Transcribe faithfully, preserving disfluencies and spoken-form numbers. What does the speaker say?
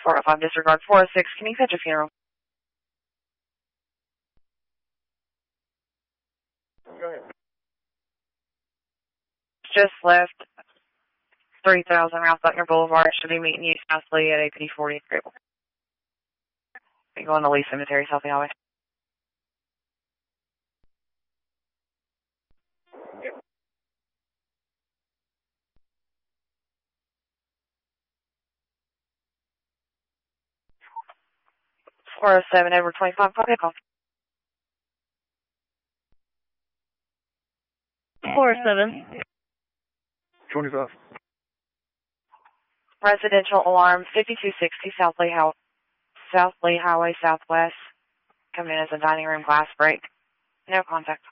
four oh five disregard four oh six. Can you catch a funeral? Go ahead. Just left three thousand Ralph Buckner Boulevard. Should be meeting you South Lee at A P D forty. Be going to Lee Cemetery, South Highway. four oh seven, Edward twenty-five, call call. four oh seven. twenty-five. Residential alarm, fifty-two sixty South Lee, How South Lee Highway, Southwest. Coming in as a dining room glass break. No contact.